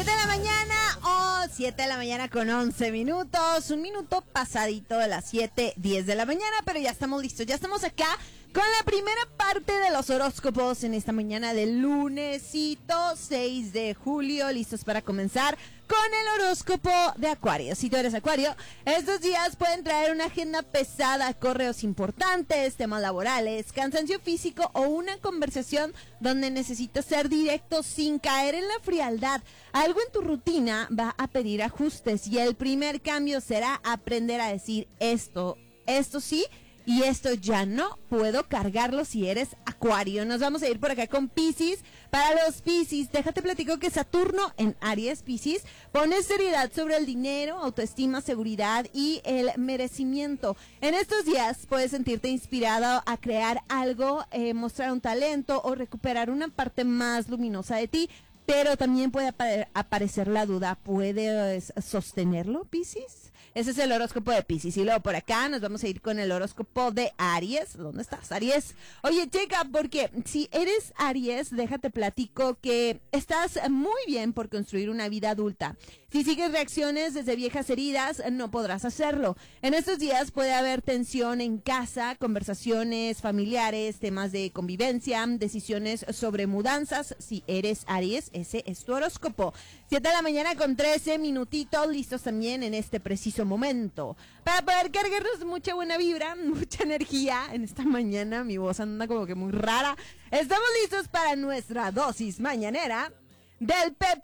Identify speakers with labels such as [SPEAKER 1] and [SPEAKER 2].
[SPEAKER 1] 7 de la mañana o 7 de la mañana con 11 minutos. Un minuto pasadito de las 7:10 de la mañana, pero ya estamos listos. Ya estamos acá con la primera parte de los horóscopos en esta mañana del lunesito 6 de julio. Listos para comenzar con el horóscopo de Acuario. Si tú eres Acuario, estos días pueden traer una agenda pesada, correos importantes, temas laborales, cansancio físico o una conversación donde necesitas ser directo sin caer en la frialdad. Algo en tu rutina va a pedir ajustes y el primer cambio será aprender a decir esto sí y esto ya no puedo cargarlo si eres Acuario. Nos vamos a ir por acá con Piscis. Para los Piscis, déjate platico que Saturno en Aries Piscis pone seriedad sobre el dinero, autoestima, seguridad y el merecimiento. En estos días puedes sentirte inspirado a crear algo, mostrar un talento o recuperar una parte más luminosa de ti. Pero también puede aparecer la duda, ¿puedes sostenerlo, Piscis? Ese es el horóscopo de Piscis. Y luego por acá nos vamos a ir con el horóscopo de Aries. ¿Dónde estás, Aries? Oye, checa, porque si eres Aries, déjate platico que estás muy bien por construir una vida adulta. Si sigues reacciones desde viejas heridas, no podrás hacerlo. En estos días puede haber tensión en casa, conversaciones familiares, temas de convivencia, decisiones sobre mudanzas. Si eres Aries, ese es tu horóscopo. 7 de la mañana con 13 minutitos, listos también en este preciso momento. Para poder cargarnos mucha buena vibra, mucha energía en esta mañana. Mi voz anda como que muy rara. Estamos listos para nuestra dosis mañanera del Pep